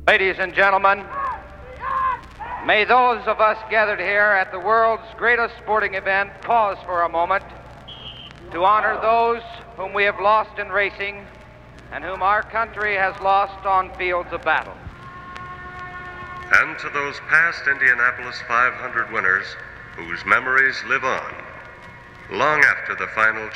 Ladies and gentlemen, may those of us gathered here at the world's greatest sporting event pause for a moment to honor those whom we have lost in racing and whom our country has lost on fields of battle. And to those past Indianapolis 500 winners whose memories live on long after the final